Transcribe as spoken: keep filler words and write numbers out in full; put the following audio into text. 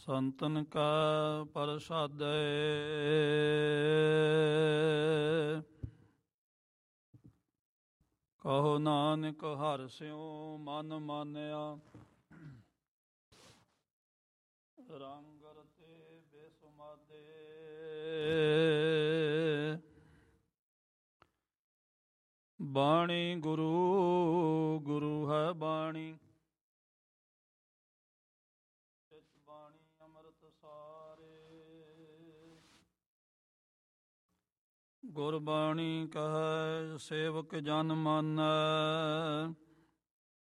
ਸੰਤਨ ਕਾ ਪ੍ਰਸਾਦੈ। ਕਹੋ ਨਾਨਕ ਹਰਿ ਸਿਉ ਮਨ ਮਾਨਿਆ। ਰੰਗ ਰਤੇ ਬੇਸੁਮਾਦੇ। ਬਾਣੀ ਗੁਰੂ ਗੁਰੂ ਹੈ ਬਾਣੀ। ਚਿਤ ਬਾਣੀ ਅੰਮ੍ਰਿਤ ਸਾਰੇ। ਗੁਰਬਾਣੀ ਕਹੈ ਸੇਵਕ ਜਨ ਮਾਨੈ।